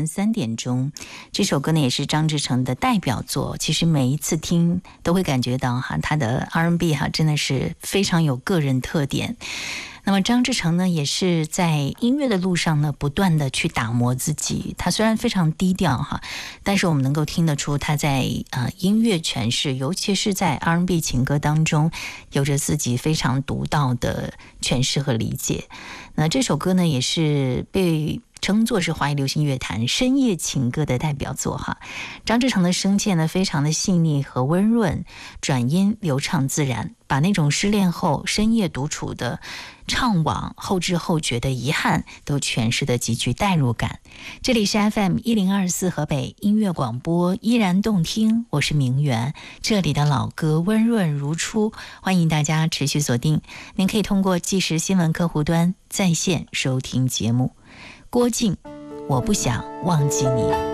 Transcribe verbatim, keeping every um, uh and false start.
晨三点钟，这首歌呢也是张志成的代表作。其实每一次听都会感觉到哈，他的 R and B 哈真的是非常有个人特点。那么张志成呢，也是在音乐的路上呢，不断的去打磨自己。他虽然非常低调哈，但是我们能够听得出他在呃音乐诠释，尤其是在 R and B 情歌当中，有着自己非常独到的诠释和理解。那这首歌呢，也是被称作是华语流行乐坛深夜情歌的代表作哈。张志成的声线呢，非常的细腻和温润，转音流畅自然，把那种失恋后深夜独处的怅惘、后知后觉的遗憾都诠释得极具代入感。这里是 F M 一零二四河北音乐广播，依然动听，我是明媛，这里的老歌温润如初，欢迎大家持续锁定。您可以通过即时新闻客户端在线收听节目。郭靖，我不想忘记你。